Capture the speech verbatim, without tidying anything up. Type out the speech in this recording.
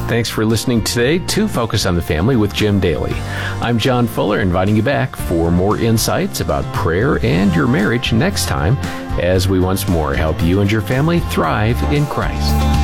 Thanks for listening today to Focus on the Family with Jim Daly. I'm John Fuller, inviting you back for more insights about prayer and your marriage next time, as we once more help you and your family thrive in Christ.